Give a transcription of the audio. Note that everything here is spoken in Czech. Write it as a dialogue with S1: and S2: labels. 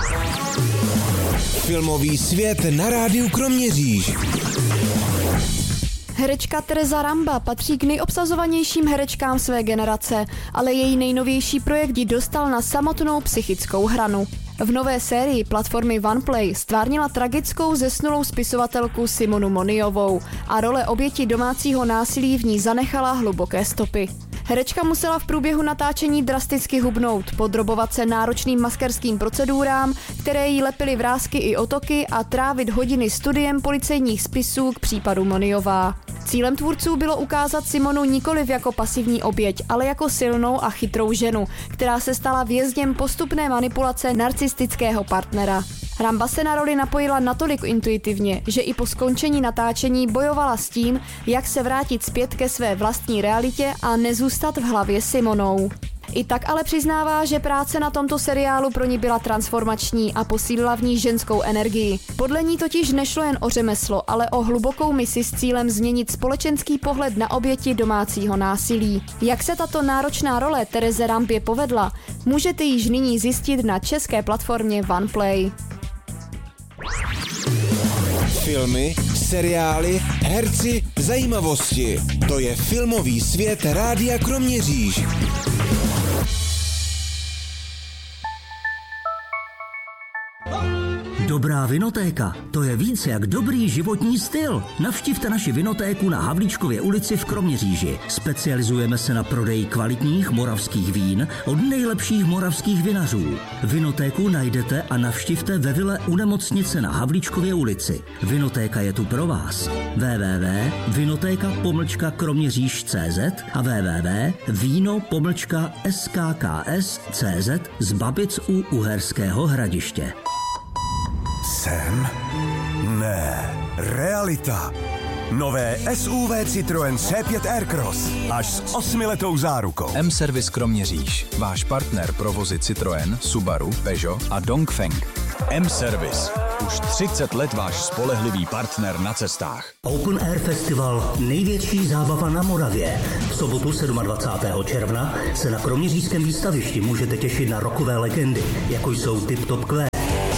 S1: Filmový svět na rádiu Kroměříž.
S2: Herečka Tereza Ramba patří k nejobsazovanějším herečkám své generace, ale její nejnovější projekt ji dostal na samotnou psychickou hranu. V nové sérii platformy OnePlay stvárnila tragickou zesnulou spisovatelku Simonu Moniovou a role oběti domácího násilí v ní zanechala hluboké stopy. Herečka musela v průběhu natáčení drasticky hubnout, podrobovat se náročným maskerským procedurám, které jí lepily vrásky i otoky a trávit hodiny studiem policejních spisů k případu Moniová. Cílem tvůrců bylo ukázat Simonu nikoliv jako pasivní oběť, ale jako silnou a chytrou ženu, která se stala vězněm postupné manipulace narcistického partnera. Ramba se na roli napojila natolik intuitivně, že i po skončení natáčení bojovala s tím, jak se vrátit zpět ke své vlastní realitě a nezůstat v hlavě Simonou. I tak ale přiznává, že práce na tomto seriálu pro ní byla transformační a posílila v ní ženskou energii. Podle ní totiž nešlo jen o řemeslo, ale o hlubokou misi s cílem změnit společenský pohled na oběti domácího násilí. Jak se tato náročná role Tereze Rambě povedla, můžete již nyní zjistit na české platformě OnePlay.
S1: Filmy, seriály, herci, zajímavosti. To je filmový svět rádia Kroměříž.
S3: Dobrá vinotéka, to je víc jak dobrý životní styl. Navštivte naši vinotéku na Havlíčkově ulici v Kroměříži. Specializujeme se na prodej kvalitních moravských vín od nejlepších moravských vinařů. Vinotéku najdete a navštivte ve vile u nemocnice na Havlíčkově ulici. Vinotéka je tu pro vás. www.vinoteka-kroměříž.cz a www.vino-skks.cz z Babic u Uherského Hradiště.
S4: Sen? Ne, realita. Nové SUV Citroën C5 Aircross. Až s 8letou zárukou.
S5: M-Service Kroměříž. Váš partner pro vozy Citroën, Subaru, Peugeot a Dongfeng. M-Service. Už 30 let váš spolehlivý partner na cestách.
S3: Open Air Festival, největší zábava na Moravě. V sobotu 27. června se na kroměřížském výstavišti můžete těšit na rockové legendy, jako jsou Tip Top Queen,